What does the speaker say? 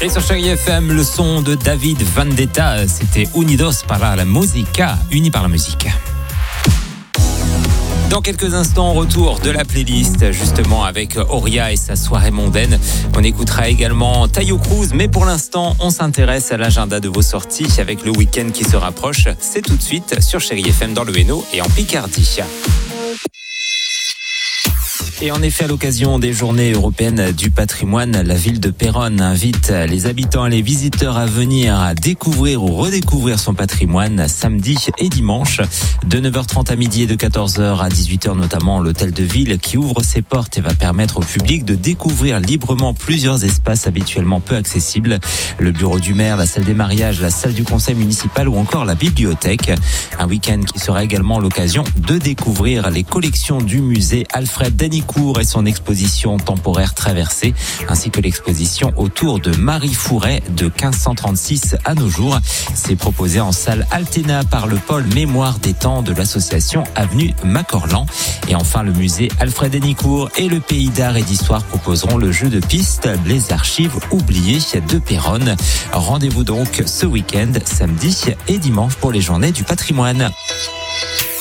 Et sur Chérie FM, le son de David Vendetta, c'était Unidos para la Música, unis par la musique. Dans quelques instants, retour de la playlist, justement avec Auria et sa soirée mondaine. On écoutera également Taio Cruz, mais pour l'instant, on s'intéresse à l'agenda de vos sorties avec le week-end qui se rapproche. C'est tout de suite sur Chérie FM dans le Hainaut et en Picardie. Et en effet, à l'occasion des Journées européennes du patrimoine, la ville de Péronne invite les habitants et les visiteurs à venir à découvrir ou redécouvrir son patrimoine samedi et dimanche de 9h30 à midi et de 14h à 18h notamment. L'hôtel de ville qui ouvre ses portes et va permettre au public de découvrir librement plusieurs espaces habituellement peu accessibles. Le bureau du maire, la salle des mariages, la salle du conseil municipal ou encore la bibliothèque. Un week-end qui sera également l'occasion de découvrir les collections du musée Alfred Danicourt et son exposition temporaire traversée, ainsi que l'exposition autour de Marie Fouret de 1536 à nos jours. C'est proposé en salle Altena par le pôle Mémoire des temps de l'association Avenue Macorlan. Et enfin, le musée Alfred Danicourt et le Pays d'art et d'histoire proposeront le jeu de piste Les archives oubliées de Péronne. Rendez-vous donc ce week-end, samedi et dimanche pour les Journées du patrimoine.